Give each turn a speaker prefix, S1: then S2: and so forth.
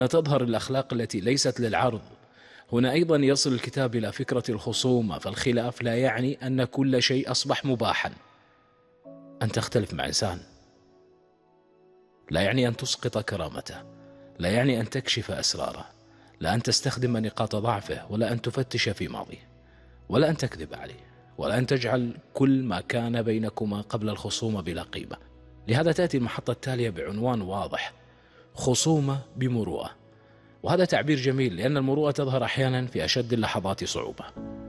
S1: تظهر الأخلاق التي ليست للعرض. هنا أيضا يصل الكتاب إلى فكرة الخصومة، فالخلاف لا يعني أن كل شيء أصبح مباحا. أن تختلف مع إنسان لا يعني أن تسقط كرامته، لا يعني أن تكشف أسراره، لا أن تستخدم نقاط ضعفه، ولا أن تفتش في ماضيه، ولا أن تكذب عليه، ولا أن تجعل كل ما كان بينكما قبل الخصومة بلا قيمة. لهذا تأتي المحطة التالية بعنوان واضح: خصومة بمروءة. وهذا تعبير جميل، لأن المروءة تظهر أحيانا في أشد اللحظات صعوبة.